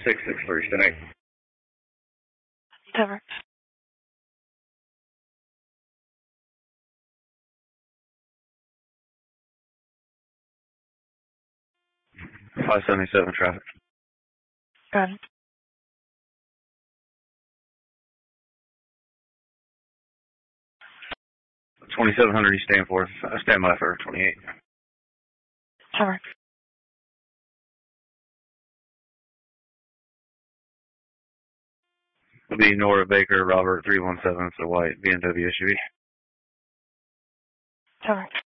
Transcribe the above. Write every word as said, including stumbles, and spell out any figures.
six six three, stand eight. Cover. five seventy-seven traffic. Got it. twenty-seven hundred East Danforth, uh, stand by for twenty-eight. Cover. It'll be Nora Baker, Robert three one seven, it's a white B M W S U V. Cover.